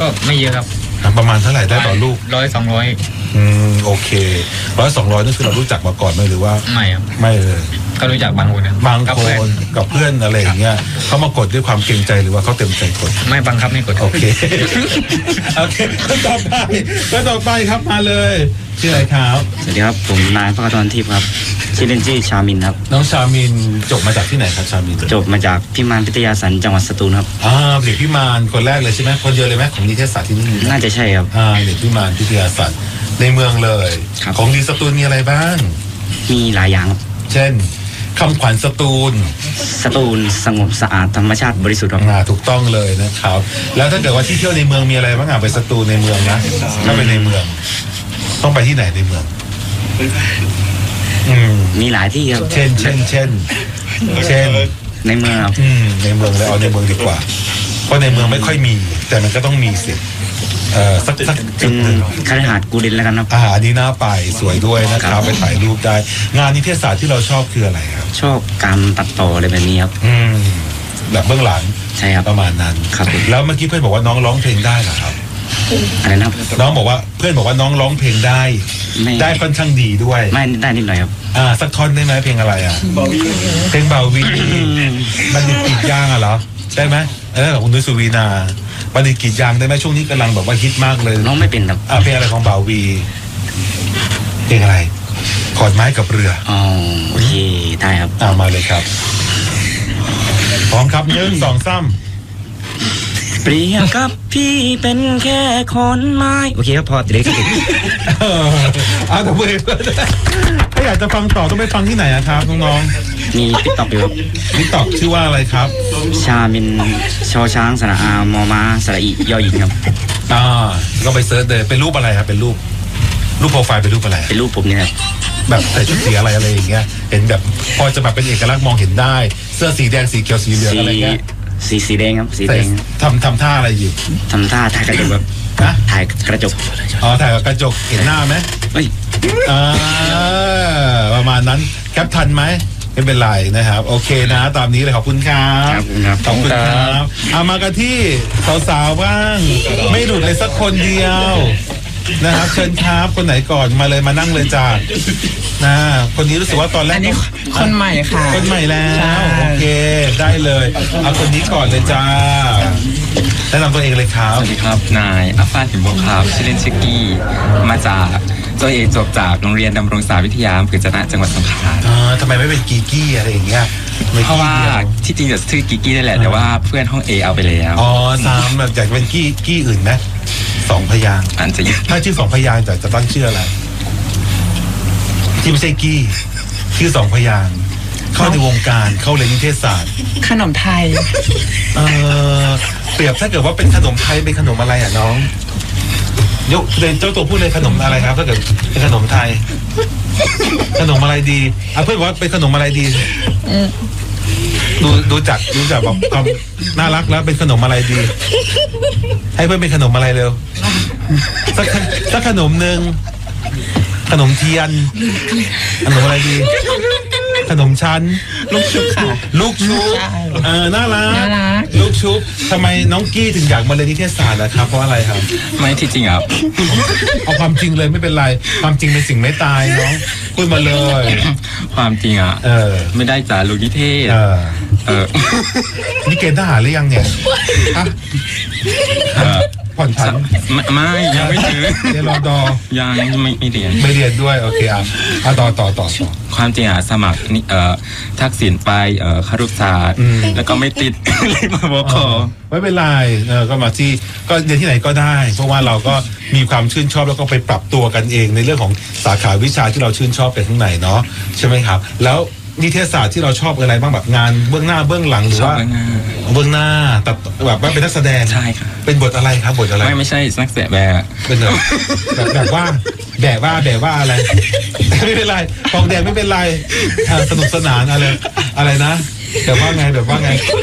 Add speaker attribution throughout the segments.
Speaker 1: ไม่เยอะครับ
Speaker 2: ประมาณเท่าไหร่ได้ต่อลูก
Speaker 1: 100-200
Speaker 2: โอเค100-200นี่คือเรารู้จักมาก่อนไหมหรือว่า
Speaker 1: ไม่ครับ
Speaker 2: ไม่เลย
Speaker 1: ก็รู้จักบางคน
Speaker 2: กับเพื่อนอะไรอย่างเงี้ยเขามากดด้วยความเกรงใจหรือว่าเขาเต็มใจกด
Speaker 1: ไม่บังคับไม่กด
Speaker 2: โอเคโอเคก็ต่อไปครับมาเลยชื่ออะไรครับ
Speaker 3: สวัสดีครับผมนายภคทรทิพย์ครับชื่อเล่นชื่อชามินครับ
Speaker 2: น้องชามินจบมาจากที่ไหนครับชามิน
Speaker 3: จบมาจากพิมานพิทยาสันจังหวัดสตูลครับ
Speaker 2: เด็กพิมานคนแรกเลยใช่ไหมคนเดียวเลยไหมของนิเทศศาสตร์ที่นี่
Speaker 3: น่าจะใช่ครับ
Speaker 2: เด็กพิมานพิทยาสันในเมืองเลยของดีสตูลมีอะไรบ้าง
Speaker 3: มีหลายอย่างครับ
Speaker 2: เช่นคำขวัญสตูล
Speaker 3: สงบสะอาดธรรมชาติบริสุทธิ์
Speaker 2: ถูกต้องเลยนะครับแล้วถ้าเกิดว่าที่เที่ยวในเมืองมีอะไรบ้างไปสตูลในเมืองนะถ้าไปในเมืองต้องไปที่ไหนในเมือง
Speaker 3: มีหลายที่ครับ
Speaker 2: เช่น
Speaker 3: ในเมืองครับ
Speaker 2: ในเมืองเลยเอาในเมืองดีกว่าเพราะในเมืองไม่ค่อยมีแต่มันก็ต้องมีสิสัก
Speaker 3: จุดหนึ่งคฤหาสน์กูเดนแล้วกันครับ
Speaker 2: อันนี้น่าไปสวยด้วยนะครับไปถ่ายรูปได้งานนิเทศศาสตร์ที่เราชอบคืออะไรครับ
Speaker 3: ชอบการตัดต่ออะไรแบบนี้ครับ
Speaker 2: แบบเบื้องหลัง
Speaker 3: ใช่ครับ
Speaker 2: ประมาณนั้น
Speaker 3: ครับ
Speaker 2: แล้วเมื่อกี้เพื่อนบอกว่าน้องร้องเพลงได้เหรอครับ
Speaker 3: อะไรนะ
Speaker 2: น้องบอกว่าเพื่อนบอกว่าน้องร้องเพลงได้ค่อนข้างดีด้วย
Speaker 3: ไม่ได้นิดหน่อยครับ
Speaker 2: สักท่อนได้ไหมเพลงอะไรเพลงเบาวีบัณฑิตกรีดยางเหรอได้ไหมของคุณนุ้ยสุวีนาบัณฑิตกรีดยางได้ไหมช่วงนี้กำลังแบบว่าฮิตมากเลย
Speaker 3: น้องไม่เป็นครับ
Speaker 2: เพลงอะไรของเบาวีเพลงอะไรขอนไม้กับเรือ
Speaker 3: โอเคได้ครับ
Speaker 2: มาเลยครับพร้อมครับ1 2 3
Speaker 3: เปรียบกับพี่เป็นแค่ขอนไม้โอเคครับพอติดแต่
Speaker 2: แต่เพื่อนถ้าอยากจะฟังต่อต้องไปฟังที่ไหนครับน้อง
Speaker 3: ๆมีTikTokอยู่ครับ
Speaker 2: TikTokชื่อว่าอะไรครับ
Speaker 3: ชามินชอช้างสระอามอม้าสระอียอหญิงครับ
Speaker 2: ก็ไปเซิร์ชเลยเป็นรูปอะไรครับเป็นรูปโปรไฟล์เป็นรูปอะไร
Speaker 3: เป็นรูปผมเนี่ย
Speaker 2: แบบใส่ชุดสีอะไรอย่างเงี้ยเห็นแบบพอจะแบบเป็นเอกลักษณ์มองเห็นได้เสื้อสีแดงสีเขียวสีเหลืองอะไรเงี้ย
Speaker 3: สีแดงครับสีแดง
Speaker 2: ทำท่าอะไรอยู่
Speaker 3: ทำท่าถ่ายกระจกแบบถ่ายกระจก
Speaker 2: ถ่ายกระจกเห็นหน้าไหมประมาณนั้นแคปทันไหมไม่เป็นไรนะครับโอเคนะตามนี้เลยขอบคุณครับขอบคุณครับมากันที่สาวๆบ้างไม่หลุดเลยสักคนเดียวนะครับเชิญครับคนไหนก่อนมาเลยมานั่งเลยจ้าคนนี้รู้สึกว่าตอนแรก
Speaker 4: คนใหม่ค่ะ
Speaker 2: คนใหม่แล้วโอเคได้เลยเอาคนนี้ก่อนเลยจ้าแนะนำตัวเองเลยครับ
Speaker 5: สวัสดีครับนายอัฟฟาหิมบุครับชื่อเล่นชื่อกี้มาจากตัวเองจบจากโรงเรียนดำรงศาสตร์วิทยาอำเภอจะนะจังหวัดสงขลา
Speaker 2: ทำไมไม่เป็นกีกี้อะไรอย่างเงี้ย
Speaker 5: เพราะว่าที่จริงจะชื่อกีกี้ได้แหละแต่ว่าเพื่อนห้องเอเอาไปแล้ว
Speaker 2: 3แบบอยากเป็นกี้อื่นไหม2 พยางค์ถ้าชื่อ2 พยางค์จะตั้งชื่ออะไรที่ไม่ใช่กี้ชื่อ2 พยางค์เข้าในวงการเข้าเรียนนิเทศศาสตร์
Speaker 4: ขนมไทย
Speaker 2: เปรียบถ้าเกิดว่าเป็นขนมไทยเป็นขนมอะไรน้องยกเจ้าตัวพูดเลยขนมอะไรครับถ้าเกิดเป็นขนมไทยขนมอะไรดีเพื่อนว่าเป็นขนมอะไรดีดูจากแบบความน่ารักแล้วเป็นขนมอะไรดีให้เพื่อนเป็นขนมอะไรเร็วสักขนมหนึ่งขนมเทียนขนมอะไรดีขนมชั้น
Speaker 4: ลูกชุบค่ะ
Speaker 2: ลูกชุบน่ารักลูกชุบทำไมน้องกี้ถึงอยากมาเรียนนิเทศศาสตร์นะครับเพราะอะไรครับ
Speaker 5: ไม่ที่จริงครับ
Speaker 2: เอาความจริงเลยไม่เป็นไรความจริงเป็นสิ่งไม่ตายน้องพูดมาเลย
Speaker 5: ความจริงไม่ได้จ่าลูกนิเทศ
Speaker 2: นี่เกณฑ์ทหารหรือยังเนี่ยผ่อนผัน
Speaker 5: ไม่ยังไม่ถึง
Speaker 2: เรียนรอด
Speaker 5: ยังไม่เ
Speaker 2: รียนด้วยโอเคต่อ
Speaker 5: ความจริงสมัครทักษิณไปครุศาสตร์แล้วก็ไม่ติดเลยมาบอกขอ
Speaker 2: ไม่เป็นไรก็มาที่ก็เรียนที่ไหนก็ได้เพราะว่าเราก็มีความชื่นชอบแล้วก็ไปปรับตัวกันเองในเรื่องของสาขาวิชาที่เราชื่นชอบไปข้างในเนาะใช่ไหมครับแล้วนิเทศศาสตร์ที่เราชอบอะไรบ้างแบบงานเบื้องหน้าเบื้องหลังหรือว่าเบื้องหน้าแต่แบบว่าเป็นนักแสดง
Speaker 5: ใช่ครับ
Speaker 2: เป็นบทอะไรครับบทอะไร
Speaker 5: ไม่ใช่นักแสดงเป็น
Speaker 2: แบบว่าอะไรไม่เป็นไรฟองแดงไม่เป็นไรสนุกสนานอะไรนะแบบว่าไงแบบว่า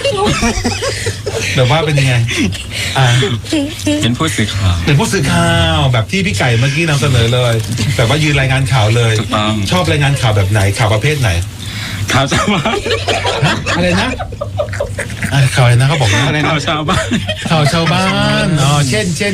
Speaker 2: เป็นยังไง
Speaker 5: เป็นผู้สื่อ
Speaker 2: ข่าวแบบที่พี่ไก่เมื่อกี้นำเสนอเลยแบบว่ายืนรายงานข่าวเลยชอบรายงานข่าวแบบไหนข่าวประเภทไหน
Speaker 5: ข่าวชาวบ้าน
Speaker 2: อะไรนะข่าวอะไรนะเขาบอก
Speaker 5: อะไรข่าวชาวบ้าน
Speaker 2: เช่น